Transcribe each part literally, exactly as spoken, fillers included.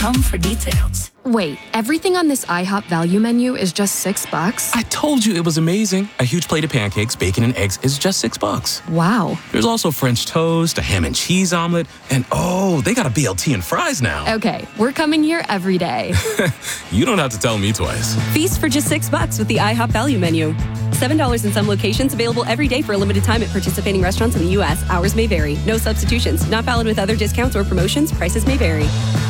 com for details. Wait, everything on this IHOP value menu is just six bucks? I told you it was amazing. A huge plate of pancakes, bacon, and eggs is just six bucks. Wow. There's also French toast, a ham and cheese omelet, and oh, they got a B L T and fries now. Okay, we're coming here every day. You don't have to tell me twice. Feast for just six bucks with the IHOP value menu. seven dollars in some locations, available every day for a limited time at participating restaurants in the U S. Hours may vary. No substitutions. Not valid with other discounts or promotions. Prices may vary.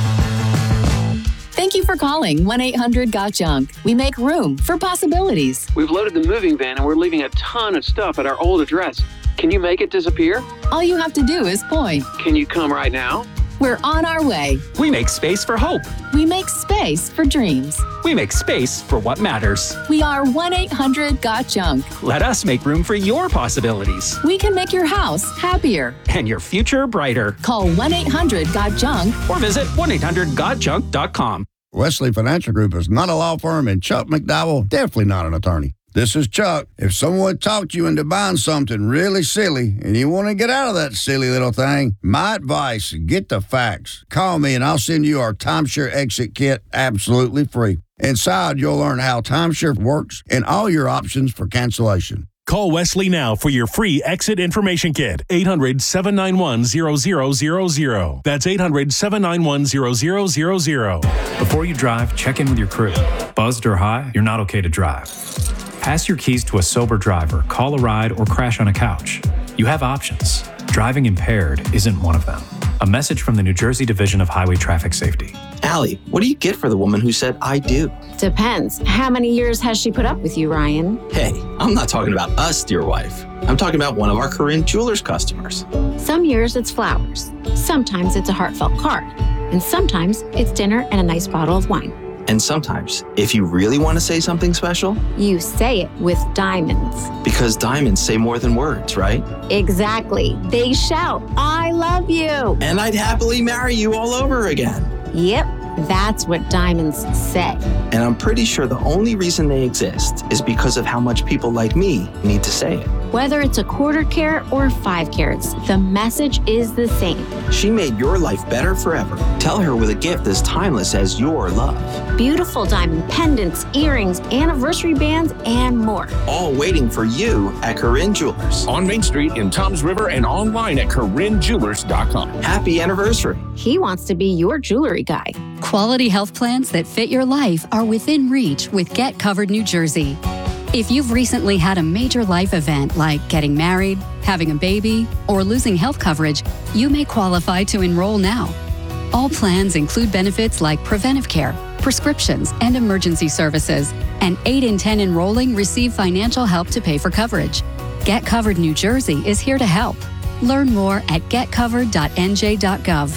Thank you for calling one eight hundred got junk. We make room for possibilities. We've loaded the moving van and we're leaving a ton of stuff at our old address. Can you make it disappear? All you have to do is point. Can you come right now? We're on our way. We make space for hope. We make space for dreams. We make space for what matters. We are one eight hundred got junk. Let us make room for your possibilities. We can make your house happier. And your future brighter. Call one eight hundred got junk or visit one eight hundred got junk dot com. Wesley Financial Group is not a law firm, and Chuck McDowell definitely not an attorney. This is Chuck. If someone talked you into buying something really silly and you want to get out of that silly little thing, my advice, get the facts. Call me and I'll send you our timeshare exit kit absolutely free. Inside, you'll learn how timeshare works and all your options for cancellation. Call Wesley now for your free exit information kit. eight hundred, seven nine one, zero zero zero zero. That's eight hundred, seven nine one, zero zero zero zero. Before you drive, check in with your crew. Buzzed or high, you're not okay to drive. Pass your keys to a sober driver, call a ride, or crash on a couch. You have options. Driving impaired isn't one of them. A message from the New Jersey Division of Highway Traffic Safety. Allie, what do you get for the woman who said, I do? Depends. How many years has she put up with you, Ryan? Hey, I'm not talking about us, dear wife. I'm talking about one of our Corinne Jewelers customers. Some years it's flowers. Sometimes it's a heartfelt card. And sometimes it's dinner and a nice bottle of wine. And sometimes, if you really want to say something special, you say it with diamonds. Because diamonds say more than words, right? Exactly. They shout, I love you. And I'd happily marry you all over again. Yep, that's what diamonds say. And I'm pretty sure the only reason they exist is because of how much people like me need to say it. Whether it's a quarter carat or five carats, the message is the same. She made your life better forever. Tell her with a gift as timeless as your love. Beautiful diamond pendants, earrings, anniversary bands, and more. All waiting for you at Corinne Jewelers. On Main Street in Toms River and online at corinne jewelers dot com. Happy anniversary. He wants to be your jewelry guy. Quality health plans that fit your life are within reach with Get Covered New Jersey. If you've recently had a major life event like getting married, having a baby, or losing health coverage, you may qualify to enroll now. All plans include benefits like preventive care, prescriptions, and emergency services, and eight in ten enrolling receive financial help to pay for coverage. Get Covered New Jersey is here to help. Learn more at get covered dot n j dot gov.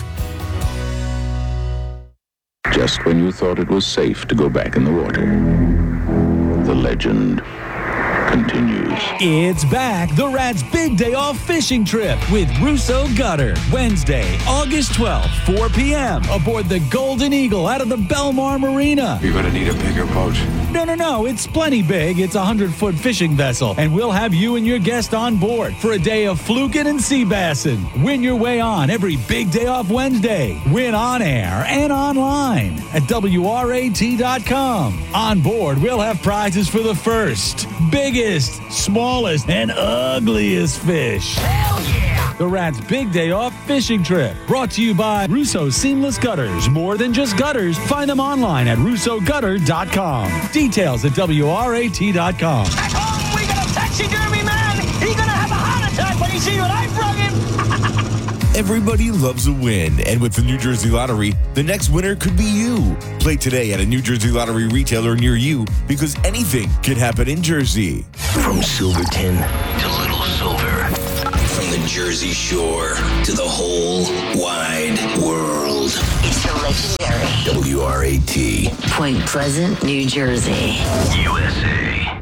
Just when you thought it was safe to go back in the water, the legend continues. It's back, the Rats Big Day Off Fishing Trip with Russo Gutter. Wednesday, August twelfth, four p.m. aboard the Golden Eagle out of the Belmar Marina. You're going to need a bigger boat. No, no, no, it's plenty big. It's a hundred-foot fishing vessel, and we'll have you and your guest on board for a day of fluking and sea bassing. Win your way on every Big Day Off Wednesday. Win on air and online at W R A T dot com. On board, we'll have prizes for the first, biggest, smallest, and ugliest fish. Hell yeah! The Rats Big Day Off Fishing Trip. Brought to you by Russo Seamless Gutters. More than just gutters. Find them online at russo gutter dot com. Details at W R A T dot com. At home, we got a taxidermy man. He's going to have a heart attack when he sees what I brought him. Everybody loves a win, and with the New Jersey Lottery, the next winner could be you. Play today at a New Jersey Lottery retailer near you, because anything can happen in Jersey. From Silverton to Little Silver, from the Jersey Shore to the whole wide world. It's the legendary W R A T. Point Pleasant, New Jersey. U S A.